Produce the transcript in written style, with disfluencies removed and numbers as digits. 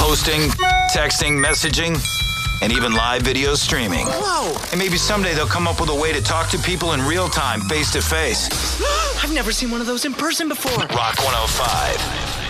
posting, texting, messaging, and even live video streaming. Whoa! And maybe someday they'll come up with a way to talk to people in real time, face to face. I've never seen one of those in person before. Rock 105.